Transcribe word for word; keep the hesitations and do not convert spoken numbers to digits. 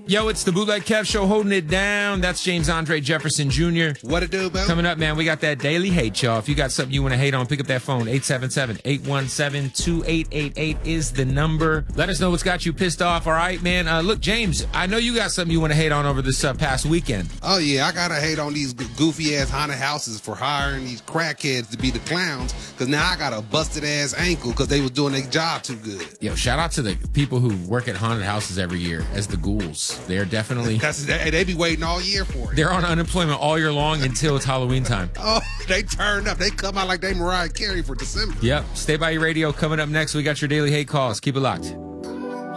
Yo, it's the Bootleg Kev Show holding it down. That's James Andre Jefferson Junior What it do, man? Coming up, man, we got that daily hate, y'all. If you got something you want to hate on, pick up that phone. eight seven seven, eight one seven, two eight eight eight is the number. Let us know what's got you pissed off, all right, man? Uh, look, James, I know you got something you want to hate on over this uh, past weekend. Oh, yeah, I got to hate on these goofy-ass haunted houses for hiring these crackheads to be the clowns, because now I got a busted-ass ankle because they was doing their job too good. Yo, shout out to the people who work at haunted houses every year as the ghouls. They're definitely... That's, they, they be waiting all year for it. They're on unemployment all year long until it's Halloween time. Oh, they turn up. They come out like they Mariah Carey for December. Yep. Stay by your radio. Coming up next, we got your daily hate calls. Keep it locked.